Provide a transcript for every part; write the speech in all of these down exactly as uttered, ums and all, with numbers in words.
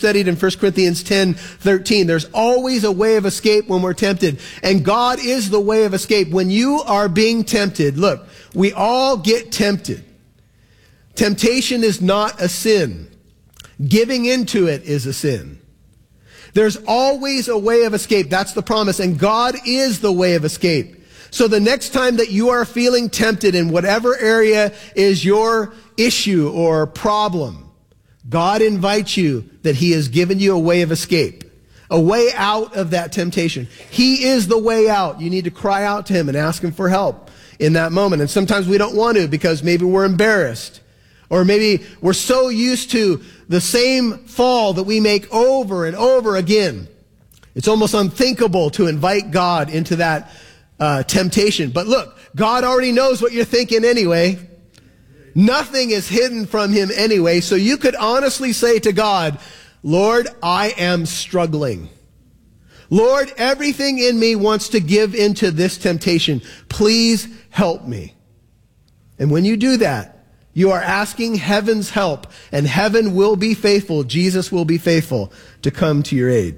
studied in First Corinthians ten thirteen. There's always a way of escape when we're tempted. And God is the way of escape. When you are being tempted, look, we all get tempted. Temptation is not a sin. Giving into it is a sin. There's always a way of escape. That's the promise. And God is the way of escape. So the next time that you are feeling tempted in whatever area is your issue or problem, God invites you that he has given you a way of escape, a way out of that temptation. He is the way out. You need to cry out to him and ask him for help in that moment. And sometimes we don't want to because maybe we're embarrassed, or maybe we're so used to the same fall that we make over and over again. It's almost unthinkable to invite God into that uh, temptation. But look, God already knows what you're thinking anyway. Nothing is hidden from him anyway. So you could honestly say to God, Lord, I am struggling. Lord, everything in me wants to give into this temptation. Please help me. And when you do that, you are asking heaven's help, and heaven will be faithful. Jesus will be faithful to come to your aid.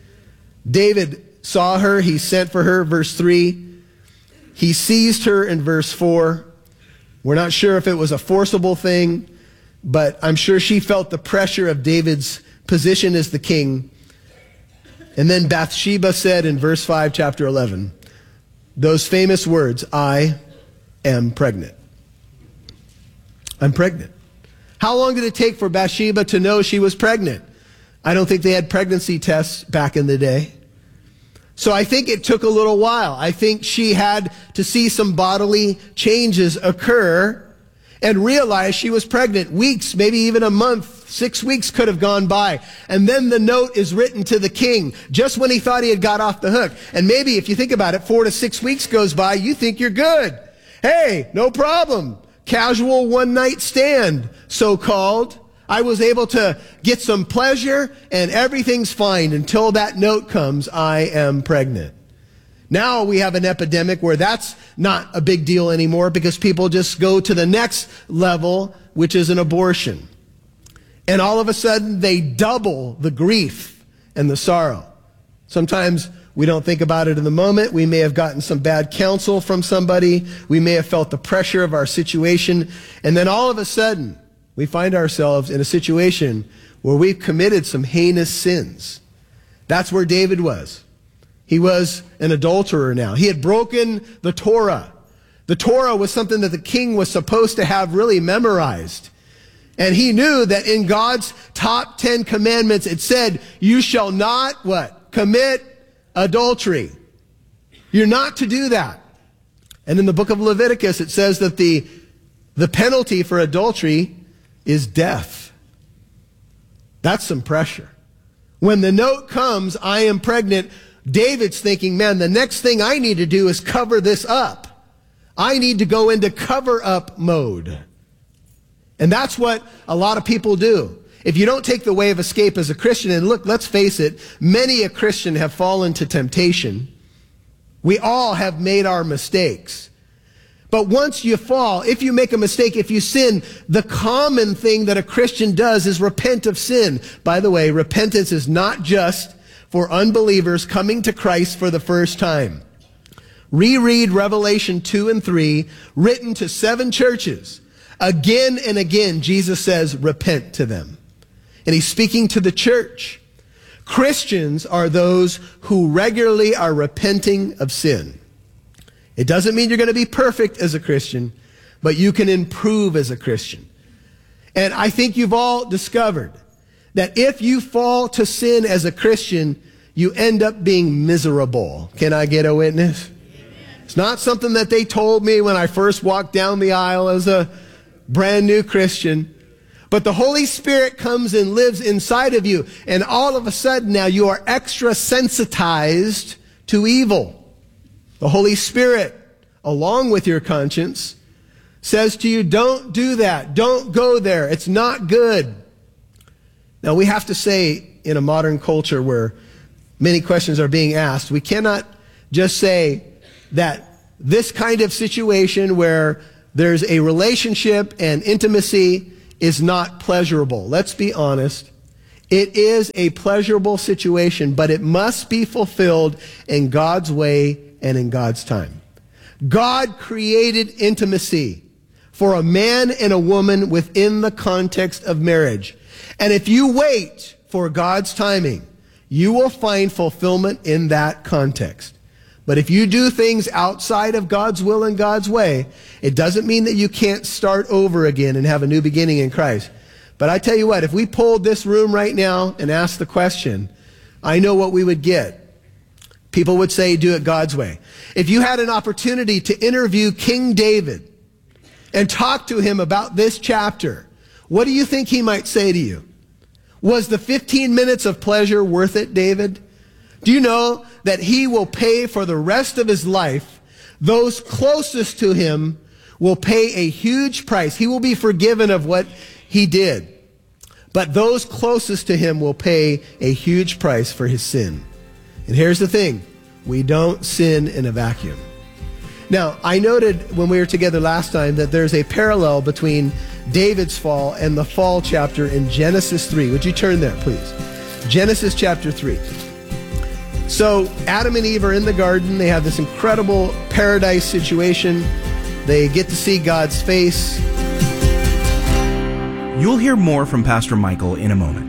David saw her. He sent for her, verse three. He seized her in verse four. We're not sure if it was a forcible thing, but I'm sure she felt the pressure of David's position as the king. And then Bathsheba said in verse five, chapter eleven, those famous words, I am pregnant. I'm pregnant. How long did it take for Bathsheba to know she was pregnant? I don't think they had pregnancy tests back in the day. So I think it took a little while. I think she had to see some bodily changes occur and realize she was pregnant. Weeks, maybe even a month, six weeks could have gone by. And then the note is written to the king just when he thought he had got off the hook. And maybe if you think about it, four to six weeks goes by, you think you're good. Hey, no problem. Casual one-night stand, so-called. I was able to get some pleasure and everything's fine until that note comes, I am pregnant. Now we have an epidemic where that's not a big deal anymore because people just go to the next level, which is an abortion. And all of a sudden they double the grief and the sorrow. Sometimes we don't think about it in the moment. We may have gotten some bad counsel from somebody. We may have felt the pressure of our situation. And then all of a sudden, we find ourselves in a situation where we've committed some heinous sins. That's where David was. He was an adulterer now. He had broken the Torah. The Torah was something that the king was supposed to have really memorized. And he knew that in God's top ten commandments, it said, you shall not, what? Commit adultery. You're not to do that. And in the book of Leviticus, it says that the, the penalty for adultery is death. That's some pressure. When the note comes, I am pregnant, David's thinking, man, the next thing I need to do is cover this up. I need to go into cover-up mode. And that's what a lot of people do. If you don't take the way of escape as a Christian, and look, let's face it, many a Christian have fallen to temptation. We all have made our mistakes. But once you fall, if you make a mistake, if you sin, the common thing that a Christian does is repent of sin. By the way, repentance is not just for unbelievers coming to Christ for the first time. Reread Revelation two and three, written to seven churches. Again and again, Jesus says, repent to them. And he's speaking to the church. Christians are those who regularly are repenting of sin. It doesn't mean you're going to be perfect as a Christian, but you can improve as a Christian. And I think you've all discovered that if you fall to sin as a Christian, you end up being miserable. Can I get a witness? Amen. It's not something that they told me when I first walked down the aisle as a brand new Christian. But the Holy Spirit comes and lives inside of you, and all of a sudden now you are extra sensitized to evil. The Holy Spirit, along with your conscience, says to you, don't do that. Don't go there. It's not good. Now, we have to say, in a modern culture where many questions are being asked, we cannot just say that this kind of situation where there's a relationship and intimacy is not pleasurable. Let's be honest. It is a pleasurable situation, but it must be fulfilled in God's way and in God's time. God created intimacy for a man and a woman within the context of marriage. And if you wait for God's timing, you will find fulfillment in that context. But if you do things outside of God's will and God's way, it doesn't mean that you can't start over again and have a new beginning in Christ. But I tell you what, if we polled this room right now and asked the question, I know what we would get. People would say, do it God's way. If you had an opportunity to interview King David and talk to him about this chapter, what do you think he might say to you? Was the fifteen minutes of pleasure worth it, David? Do you know that he will pay for the rest of his life? Those closest to him will pay a huge price. He will be forgiven of what he did. But those closest to him will pay a huge price for his sin. And here's the thing. We don't sin in a vacuum. Now, I noted when we were together last time that there's a parallel between David's fall and the fall chapter in Genesis three. Would you turn there, please? Genesis chapter three. So Adam and Eve are in the garden. They have this incredible paradise situation. They get to see God's face. You'll hear more from Pastor Michael in a moment.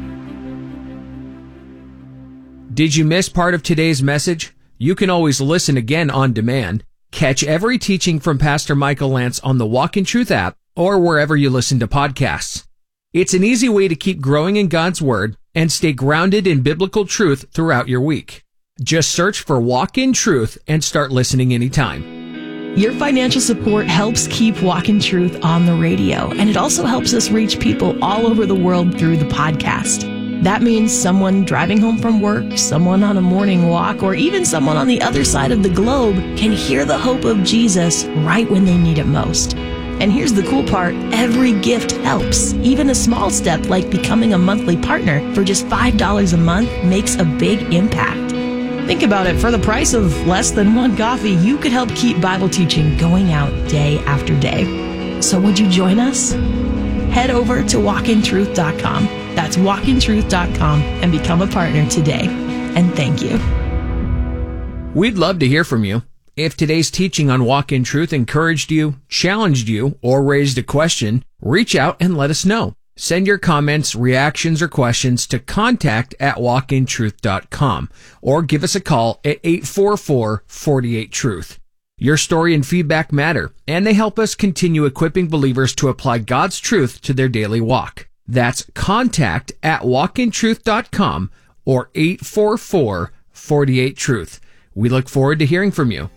Did you miss part of today's message? You can always listen again on demand. Catch every teaching from Pastor Michael Lance on the Walk in Truth app or wherever you listen to podcasts. It's an easy way to keep growing in God's Word and stay grounded in biblical truth throughout your week. Just search for Walk in Truth and start listening anytime. Your financial support helps keep Walk in Truth on the radio, and it also helps us reach people all over the world through the podcast. That means someone driving home from work, someone on a morning walk, or even someone on the other side of the globe can hear the hope of Jesus right when they need it most. And here's the cool part, every gift helps. Even a small step like becoming a monthly partner for just five dollars a month makes a big impact. Think about it, for the price of less than one coffee, you could help keep Bible teaching going out day after day. So would you join us? Head over to walk in truth dot com. That's walk in truth dot com and become a partner today. And thank you. We'd love to hear from you. If today's teaching on Walk in Truth encouraged you, challenged you, or raised a question, reach out and let us know. Send your comments, reactions, or questions to contact at walk in truth dot com or give us a call at eight four four, four eight, truth. Your story and feedback matter, and they help us continue equipping believers to apply God's truth to their daily walk. That's contact at walk in truth dot com or eight four four, four eight, truth. We look forward to hearing from you.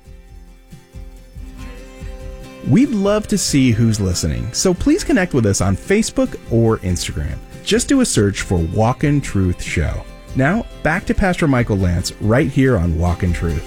We'd love to see who's listening, so please connect with us on Facebook or Instagram. Just do a search for Walk in Truth Show. Now, back to Pastor Michael Lance right here on Walk in Truth.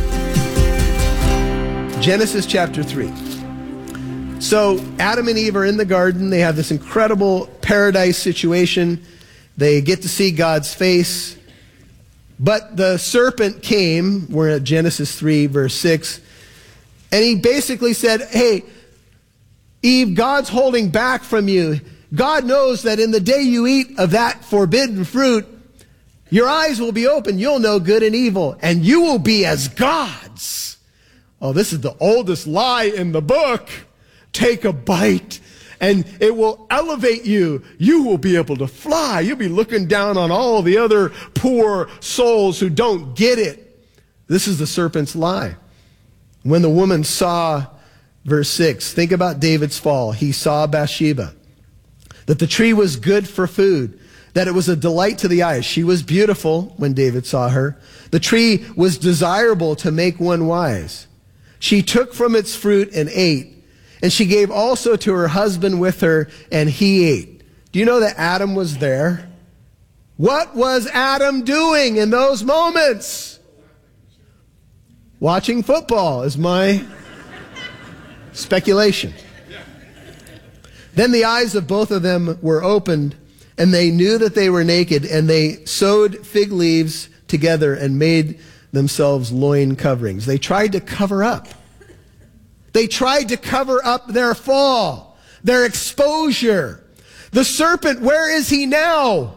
Genesis chapter three. So Adam and Eve are in the garden. They have this incredible paradise situation. They get to see God's face. But the serpent came, we're at Genesis three, verse six, and he basically said, hey, Eve, God's holding back from you. God knows that in the day you eat of that forbidden fruit, your eyes will be open. You'll know good and evil, and you will be as gods. Oh, this is the oldest lie in the book. Take a bite, and it will elevate you. You will be able to fly. You'll be looking down on all the other poor souls who don't get it. This is the serpent's lie. When the woman saw, verse six, think about David's fall. He saw Bathsheba, that the tree was good for food, that it was a delight to the eyes. She was beautiful when David saw her. The tree was desirable to make one wise. She took from its fruit and ate, and she gave also to her husband with her, and he ate. Do you know that Adam was there? What was Adam doing in those moments? Watching football is my speculation. Then the eyes of both of them were opened, and they knew that they were naked, and they sewed fig leaves together and made themselves loin coverings. They tried to cover up. They tried to cover up their fall, their exposure. The serpent, where is he now?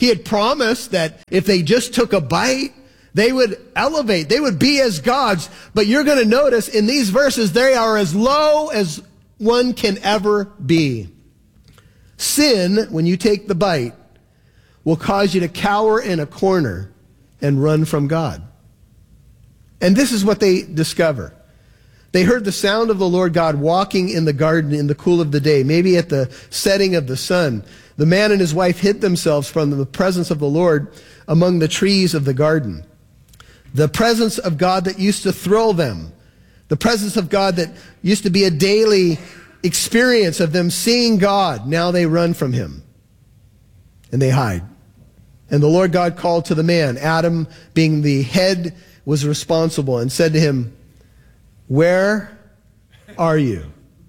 He had promised that if they just took a bite, they would elevate. They would be as gods. But you're going to notice in these verses, they are as low as one can ever be. Sin, when you take the bite, will cause you to cower in a corner and run from God. And this is what they discover. They heard the sound of the Lord God walking in the garden in the cool of the day, maybe at the setting of the sun. The man and his wife hid themselves from the presence of the Lord among the trees of the garden. The presence of God that used to thrill them. The presence of God that used to be a daily experience of them seeing God. Now they run from him. And they hide. And the Lord God called to the man. Adam, being the head, was responsible and said to him, "Where are you?"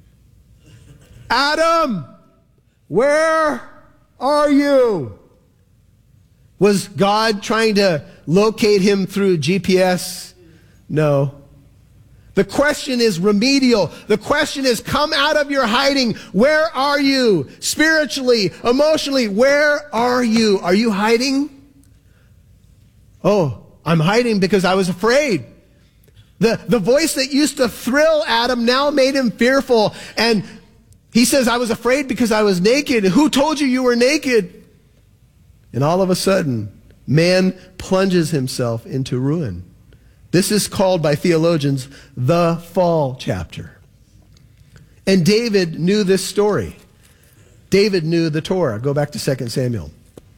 Adam, where are you? Was God trying to locate him through G P S? No. The question is remedial. The question is, come out of your hiding. Where are you? Spiritually, emotionally, where are you? Are you hiding? Oh, I'm hiding because I was afraid. The, the voice that used to thrill Adam now made him fearful. And he says, I was afraid because I was naked. Who told you you were naked? And all of a sudden, man plunges himself into ruin. This is called by theologians the fall chapter. And David knew this story. David knew the Torah. Go back to Second Samuel.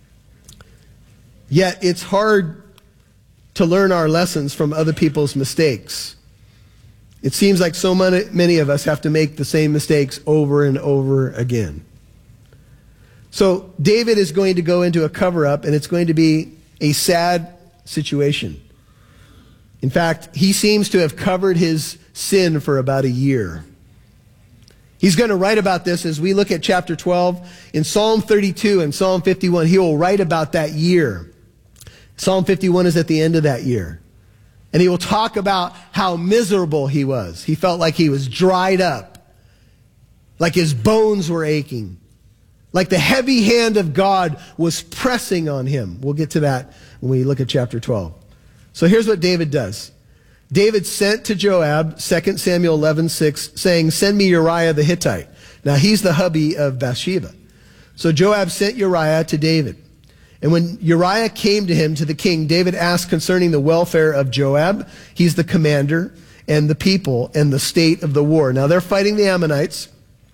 Yet it's hard to learn our lessons from other people's mistakes. It seems like so many, many of us have to make the same mistakes over and over again. So David is going to go into a cover-up, and it's going to be a sad situation. In fact, he seems to have covered his sin for about a year. He's going to write about this as we look at chapter twelve. In Psalm thirty-two and Psalm fifty-one, he will write about that year. Psalm fifty-one is at the end of that year. And he will talk about how miserable he was. He felt like he was dried up, like his bones were aching, like the heavy hand of God was pressing on him. We'll get to that when we look at chapter twelve. So here's what David does. David sent to Joab, Second Samuel eleven six, saying, "Send me Uriah the Hittite." Now he's the hubby of Bathsheba. So Joab sent Uriah to David. And when Uriah came to him, to the king, David asked concerning the welfare of Joab. He's the commander, and the people, and the state of the war. Now they're fighting the Ammonites.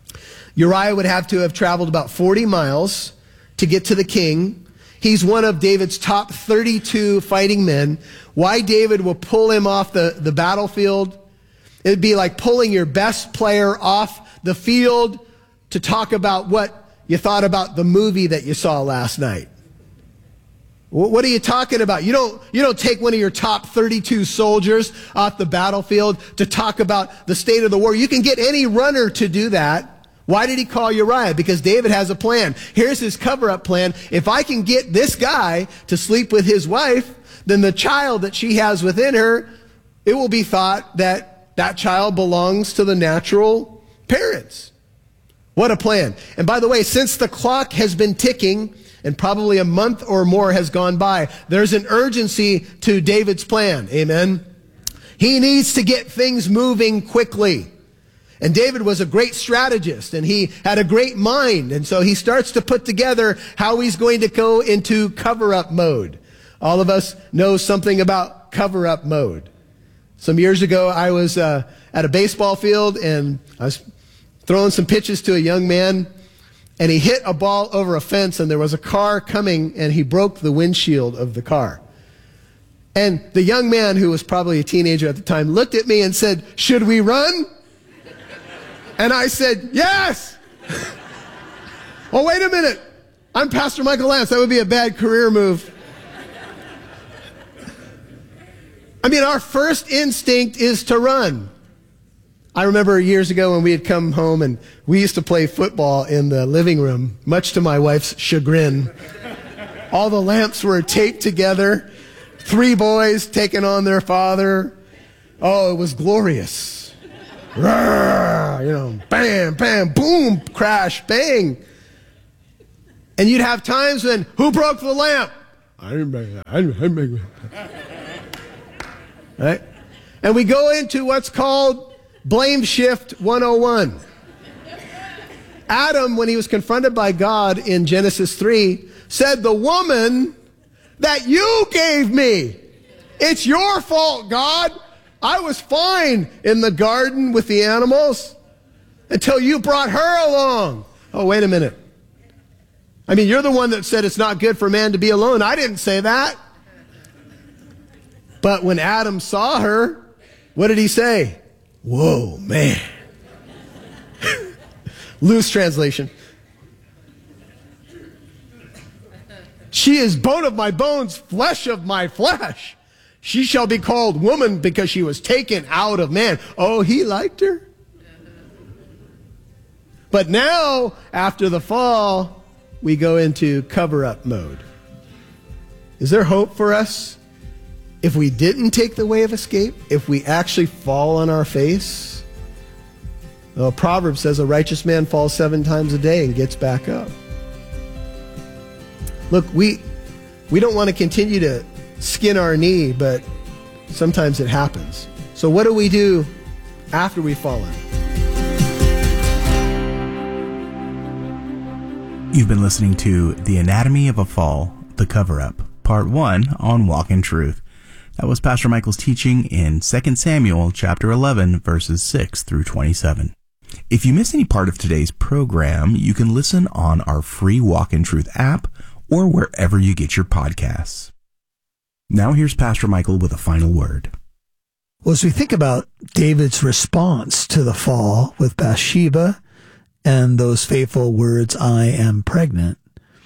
Uriah would have to have traveled about forty miles to get to the king. He's one of David's top thirty-two fighting men. Why David will pull him off the, the battlefield? It'd be like pulling your best player off the field to talk about what you thought about the movie that you saw last night. What are you talking about? You don't, you don't take one of your top thirty-two soldiers off the battlefield to talk about the state of the war. You can get any runner to do that. Why did he call Uriah? Because David has a plan. Here's his cover-up plan. If I can get this guy to sleep with his wife, then the child that she has within her, it will be thought that that child belongs to the natural parents. What a plan. And by the way, since the clock has been ticking, and probably a month or more has gone by, there's an urgency to David's plan. Amen? He needs to get things moving quickly. And David was a great strategist, and he had a great mind. And so he starts to put together how he's going to go into cover-up mode. All of us know something about cover-up mode. Some years ago, I was uh, at a baseball field, and I was throwing some pitches to a young man, and he hit a ball over a fence, and there was a car coming, and he broke the windshield of the car. And the young man, who was probably a teenager at the time, looked at me and said, "Should we run?" And I said, "Yes." "Well, wait a minute. I'm Pastor Michael Lance. That would be a bad career move." I mean, our first instinct is to run. I remember years ago when we had come home and we used to play football in the living room, much to my wife's chagrin. All the lamps were taped together, three boys taking on their father. Oh, it was glorious. Rawr, you know, bam, bam, boom, crash, bang. And you'd have times when, who broke the lamp? I didn't break it. I didn't break it. Right? And we go into what's called blame shift one oh one. Adam, when he was confronted by God in Genesis three, said, the woman that you gave me, it's your fault, God. I was fine in the garden with the animals until you brought her along. Oh, wait a minute. I mean, you're the one that said it's not good for man to be alone. I didn't say that. But when Adam saw her, what did he say? Whoa, man. Loose translation. She is bone of my bones, flesh of my flesh. She shall be called woman because she was taken out of man. Oh, he liked her. But now, after the fall, we go into cover-up mode. Is there hope for us? If we didn't take the way of escape, if we actually fall on our face, well, Proverbs says a righteous man falls seven times a day and gets back up. Look, we we don't want to continue to skin our knee, but sometimes it happens. So what do we do after we've fallen? You've been listening to The Anatomy of a Fall, The Cover-Up, Part one on Walk in Truth. That was Pastor Michael's teaching in Second Samuel chapter eleven, verses six through twenty-seven. If you missed any part of today's program, you can listen on our free Walk in Truth app or wherever you get your podcasts. Now here's Pastor Michael with a final word. Well, as we think about David's response to the fall with Bathsheba and those fateful words, I am pregnant,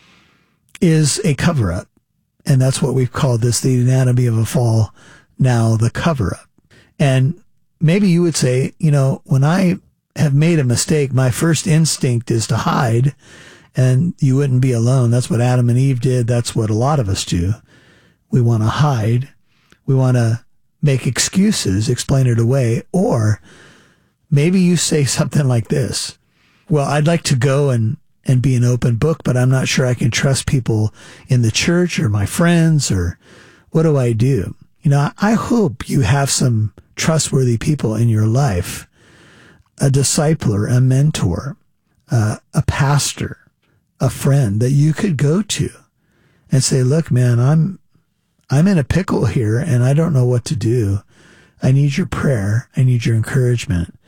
is a cover-up. And that's what we've called this, the anatomy of a fall, now the cover-up. And maybe you would say, you know, when I have made a mistake, my first instinct is to hide, and you wouldn't be alone. That's what Adam and Eve did. That's what a lot of us do. We want to hide. We want to make excuses, explain it away. Or maybe you say something like this. Well, I'd like to go and and be an open book, but I'm not sure I can trust people in the church or my friends, or what do I do? You know, I hope you have some trustworthy people in your life, a discipler, a mentor, uh, a pastor, a friend that you could go to and say, look, man, I'm, I'm in a pickle here and I don't know what to do. I need your prayer. I need your encouragement.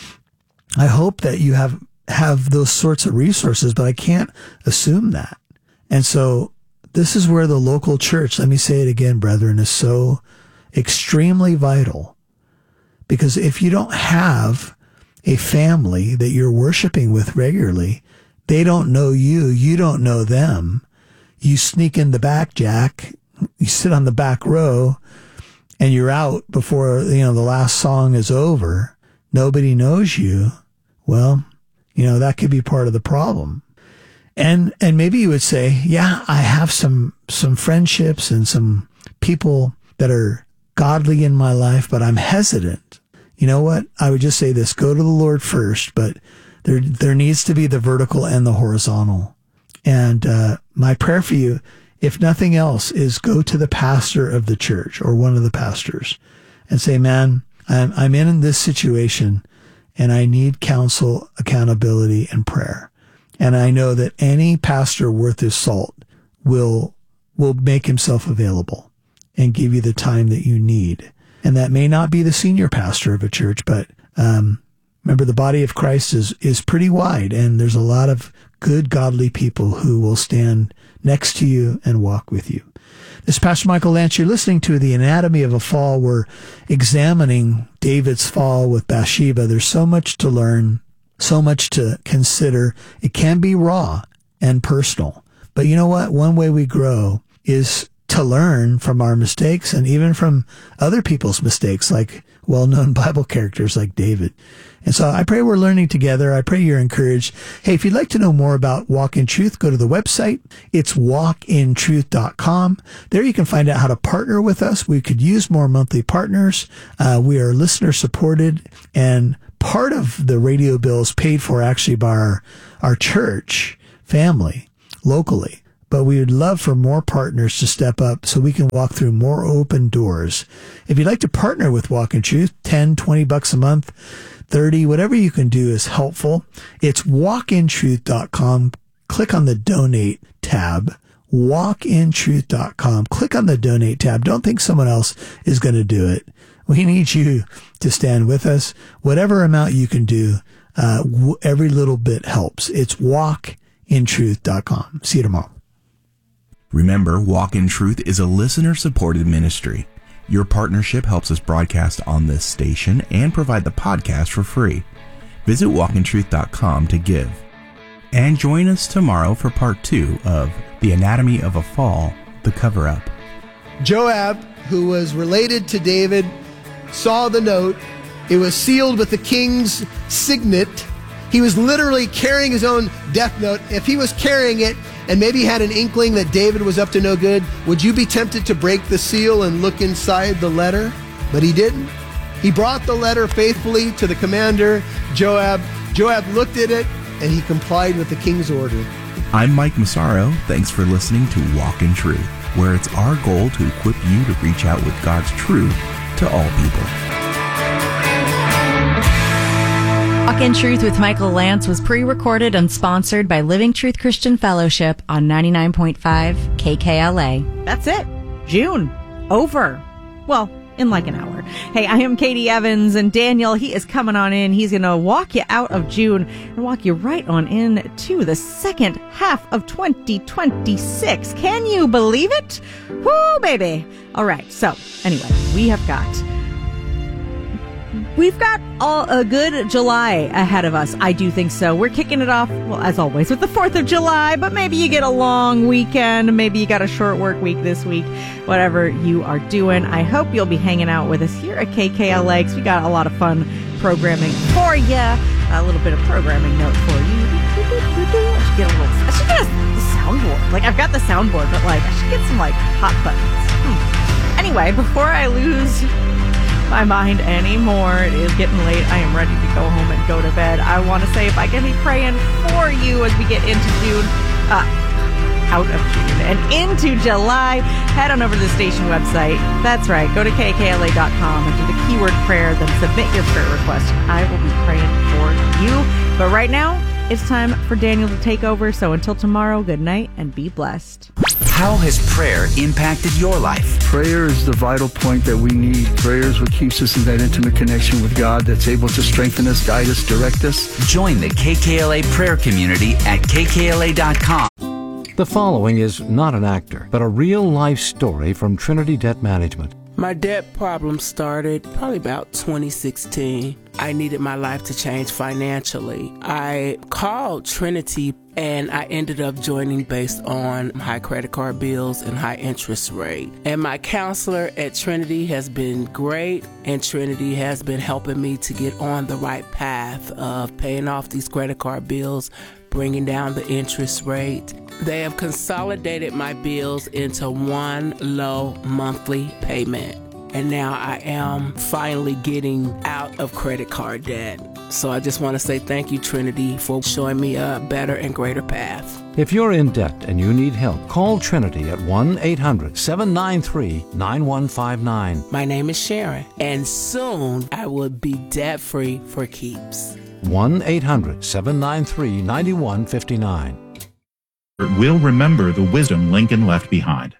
I hope that you have have those sorts of resources, but I can't assume that. And so this is where the local church, let me say it again, brethren, is so extremely vital. Because if you don't have a family that you're worshiping with regularly, they don't know you, you don't know them. You sneak in the back, Jack, you sit on the back row, and you're out before, you know, the last song is over. Nobody knows you. Well, you know, that could be part of the problem. And, and maybe you would say, yeah, I have some, some friendships and some people that are godly in my life, but I'm hesitant. You know what? I would just say this, go to the Lord first, but there, there needs to be the vertical and the horizontal. And, uh, my prayer for you, if nothing else, is go to the pastor of the church or one of the pastors and say, man, I'm, I'm in this situation, and I need counsel, accountability, and prayer. And I know that any pastor worth his salt will will make himself available and give you the time that you need. And that may not be the senior pastor of a church, but um, remember, the body of Christ is is pretty wide, and there's a lot of good, godly people who will stand next to you and walk with you. This is Pastor Michael Lance. You're listening to The Anatomy of a Fall. We're examining David's fall with Bathsheba. There's so much to learn, so much to consider. It can be raw and personal. But you know what? One way we grow is to learn from our mistakes and even from other people's mistakes, like well-known Bible characters like David. And so I pray we're learning together. I pray you're encouraged. Hey, if you'd like to know more about Walk in Truth, go to the website. It's walk in truth dot com. There you can find out how to partner with us. We could use more monthly partners. Uh, we are listener supported, and part of the radio bill is paid for actually by our, our church family. locally. But we would love for more partners to step up so we can walk through more open doors. If you'd like to partner with Walk in Truth, ten, twenty bucks a month, thirty, whatever you can do is helpful. It's walk in truth dot com. Click on the donate tab. walk in truth dot com. Click on the donate tab. Don't think someone else is going to do it. We need you to stand with us. Whatever amount you can do, uh, w- every little bit helps. It's walk in truth dot com. See you tomorrow. Remember, Walk in Truth is a listener-supported ministry. Your partnership helps us broadcast on this station and provide the podcast for free. Visit walk in truth dot com to give. And join us tomorrow for part two of The Anatomy of a Fall, The Cover-Up. Joab, who was related to David, saw the note. It was sealed with the king's signet. He was literally carrying his own death note. If he was carrying it and maybe had an inkling that David was up to no good, would you be tempted to break the seal and look inside the letter? But he didn't. He brought the letter faithfully to the commander, Joab. Joab looked at it, and he complied with the king's order. I'm Mike Massaro. Thanks for listening to Walk in Truth, where it's our goal to equip you to reach out with God's truth to all people. Walk in Truth with Michael Lance was pre-recorded and sponsored by Living Truth Christian Fellowship on ninety-nine point five K K L A. That's it. June. Over. Well, in like an hour. Hey, I am Katie Evans, and Daniel, he is coming on in. He's going to walk you out of June and walk you right on in to the second half of twenty twenty-six. Can you believe it? Woo, baby. All right. So anyway, we have got We've got all, a good July ahead of us. I do think so. We're kicking it off, well, as always, with the fourth of July, but maybe you get a long weekend. Maybe you got a short work week this week. Whatever you are doing, I hope you'll be hanging out with us here at K K L A, because we got a lot of fun programming for you. A little bit of programming note for you. I should get a little, I should get a, the soundboard. Like, I've got the soundboard, but, like, I should get some, like, hot buttons. Hmm. Anyway, before I lose my mind anymore, it is getting late. I am ready to go home and go to bed. I want to say, if I can be praying for you as we get into June, uh, out of June and into July, head on over to the station website. That's right. Go to K K L A dot com and do the keyword prayer, then submit your prayer request. I will be praying for you. But right now, it's time for Daniel to take over. So until tomorrow, good night and be blessed. How has prayer impacted your life? Prayer is the vital point that we need. Prayer is what keeps us in that intimate connection with God, that's able to strengthen us, guide us, direct us. Join the K K L A prayer community at K K L A dot com. The following is not an actor, but a real-life story from Trinity Debt Management. My debt problem started probably about twenty sixteen. I needed my life to change financially. I called Trinity and I ended up joining based on high credit card bills and high interest rate. And my counselor at Trinity has been great, and Trinity has been helping me to get on the right path of paying off these credit card bills, bringing down the interest rate. They have consolidated my bills into one low monthly payment. And now I am finally getting out of credit card debt. So I just want to say thank you, Trinity, for showing me a better and greater path. If you're in debt and you need help, call Trinity at one eight hundred seven nine three nine one five nine. My name is Sharon, and soon I will be debt-free for keeps. one eight hundred seven nine three nine one five nine. We'll remember the wisdom Lincoln left behind.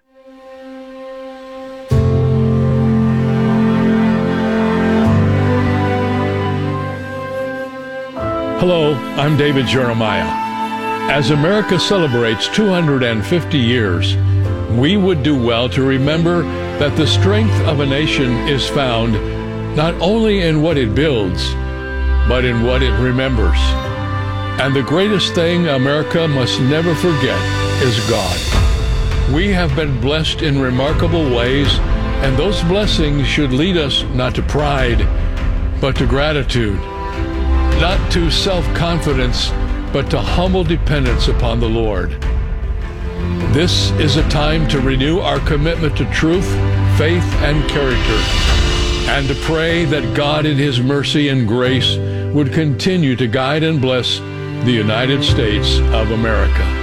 Hello, I'm David Jeremiah. As America celebrates two hundred fifty years, we would do well to remember that the strength of a nation is found not only in what it builds, but in what it remembers. And the greatest thing America must never forget is God. We have been blessed in remarkable ways, and those blessings should lead us not to pride, but to gratitude. Not to self-confidence, but to humble dependence upon the Lord. This is a time to renew our commitment to truth, faith, and character, and to pray that God in His mercy and grace would continue to guide and bless the United States of America.